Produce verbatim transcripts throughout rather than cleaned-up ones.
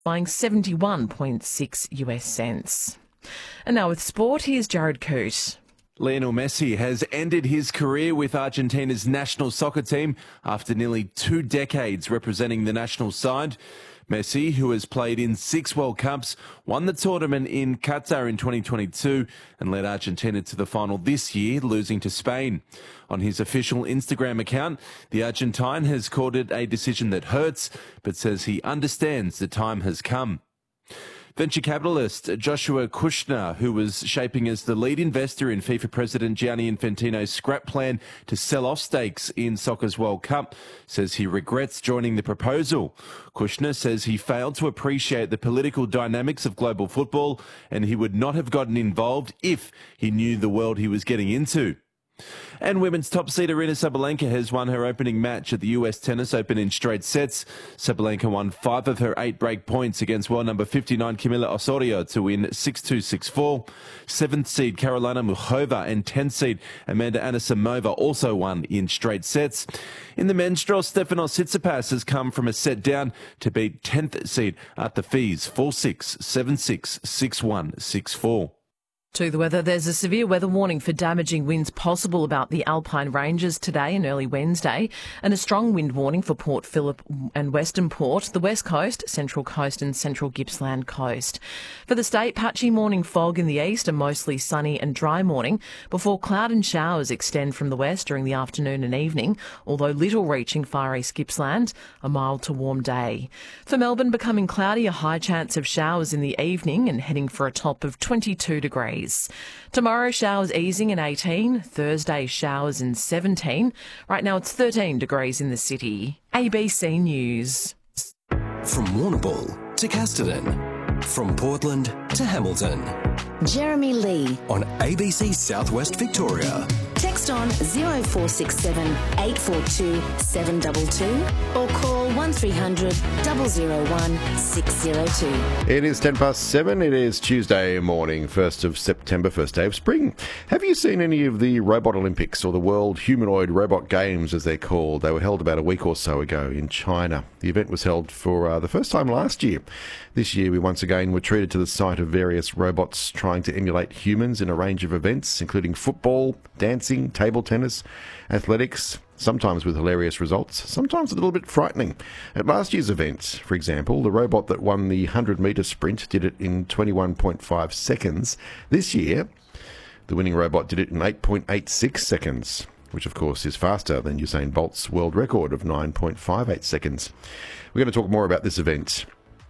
buying seventy-one point six US cents. And now with sport, here's Jared Coote. Lionel Messi has ended his career with Argentina's national soccer team after nearly two decades representing the national side. Messi, who has played in six World Cups, won the tournament in Qatar in twenty twenty-two and led Argentina to the final this year, losing to Spain. On his official Instagram account, the Argentine has called it a decision that hurts, but says he understands the time has come. Venture capitalist Joshua Kushner, who was shaping as the lead investor in FIFA President Gianni Infantino's scrap plan to sell off stakes in soccer's World Cup, says he regrets joining the proposal. Kushner says he failed to appreciate the political dynamics of global football and he would not have gotten involved if he knew the world he was getting into. And women's top seed Aryna Sabalenka has won her opening match at the U S Tennis Open in straight sets. Sabalenka won five of her eight break points against world number fifty-nine Camila Osorio to win six two, six four. Seventh seed Karolina Muchova and tenth seed Amanda Anisimova also won in straight sets. In the men's draw, Stefanos Tsitsipas has come from a set down to beat tenth seed Arthur Fils four six, seven six, six one, six four. To the weather, there's a severe weather warning for damaging winds possible about the Alpine Ranges today and early Wednesday, and a strong wind warning for Port Phillip and Western Port, the West Coast, Central Coast and Central Gippsland Coast. For the state, patchy morning fog in the east, a mostly sunny and dry morning, before cloud and showers extend from the west during the afternoon and evening, although little reaching far east Gippsland, a mild to warm day. For Melbourne, becoming cloudy, a high chance of showers in the evening and heading for a top of twenty-two degrees. Tomorrow, showers easing in eighteen. Thursday, showers in seventeen. Right now, it's thirteen degrees in the city. A B C News. From Warrnambool to Casterton. From Portland to Hamilton. Jeremy Lee. On A B C Southwest Victoria. Text on zero four six seven, eight four two, seven two two or call one three hundred, zero zero one, six zero two. It is ten past seven. It is Tuesday morning, first of September, first day of spring. Have you seen any of the Robot Olympics or the World Humanoid Robot Games, as they're called? They were held about a week or so ago in China. The event was held for uh, the first time last year. This year, we once again were treated to the sight of various robots trying to emulate humans in a range of events, including football, dancing, table tennis, athletics, sometimes with hilarious results, sometimes a little bit frightening. At last year's event, for example, the robot that won the one hundred metre sprint did it in twenty-one point five seconds. This year, the winning robot did it in eight point eight six seconds, which of course is faster than Usain Bolt's world record of nine point five eight seconds. We're going to talk more about this event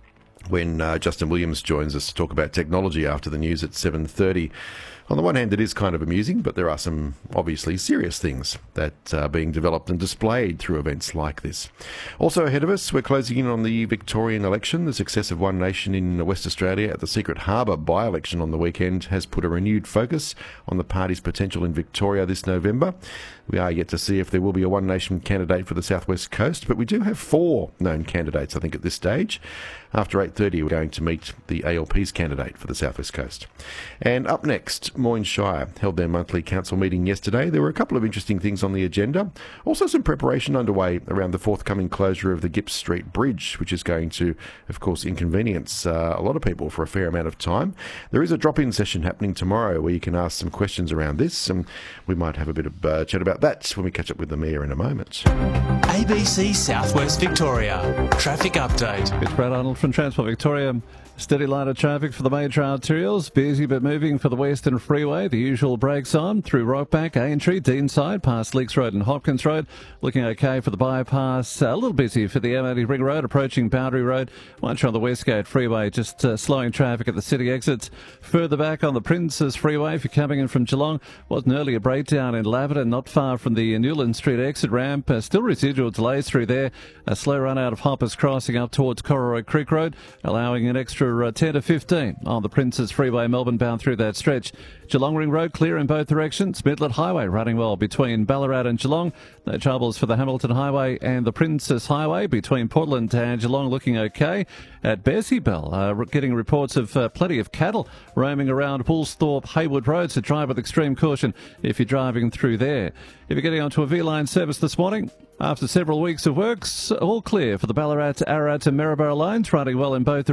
when uh, Justin Williams joins us to talk about technology after the news at seven thirty. On the one hand, it is kind of amusing, but there are some obviously serious things that are being developed and displayed through events like this. Also ahead of us, we're closing in on the Victorian election. The success of One Nation in West Australia at the Secret Harbour by-election on the weekend has put a renewed focus on the party's potential in Victoria this November. We are yet to see if there will be a One Nation candidate for the South West Coast, but we do have four known candidates, I think, at this stage. After eight thirty, we're going to meet the A L P's candidate for the South West Coast. And up next, Moyne Shire held their monthly council meeting yesterday. There were a couple of interesting things on the agenda. Also some preparation underway around the forthcoming closure of the Gipps Street Bridge, which is going to, of course, inconvenience uh, a lot of people for a fair amount of time. There is a drop-in session happening tomorrow where you can ask some questions around this, and we might have a bit of uh, chat about that when we catch up with the Mayor in a moment. A B C Southwest Victoria. Traffic update. It's Brad Arnold from Transport Victoria. Steady line of traffic for the major arterials. Busy but moving for the Western Freeway. The usual brakes on through Rockback, Aintree, Deanside, past Leaks Road and Hopkins Road. Looking okay for the bypass. A little busy for the M eighty Ring Road, approaching Boundary Road. Once you're on the Westgate Freeway, just uh, slowing traffic at the city exits. Further back on the Princes Freeway, if you're coming in from Geelong, was an earlier breakdown in Laverton, not far from the Newland Street exit ramp. Uh, still residual delays through there. A slow run out of Hoppers Crossing up towards Cororoy Creek Road, allowing an extra uh, ten to fifteen on the Princes Freeway, Melbourne bound through that stretch. Geelong Ring Road clear in both directions. Midland Highway running well between Ballarat and Geelong. No troubles for the Hamilton Highway and the Princess Highway between Portland and Geelong, looking okay. At Bessybell, uh, getting reports of uh, plenty of cattle roaming around Woolsthorpe Haywood Road, so drive with extreme caution if you're driving through there. If you're getting onto a V-Line service this morning, after several weeks of works, all clear for the Ballarat, Ararat and Maryborough lines, running well in both